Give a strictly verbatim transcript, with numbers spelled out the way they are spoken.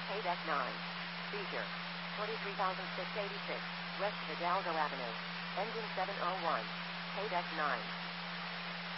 Paydeck nine. Seizure. twenty-three thousand six hundred eighty-six, West Hidalgo Avenue. Engine seven oh one. Paydeck nine.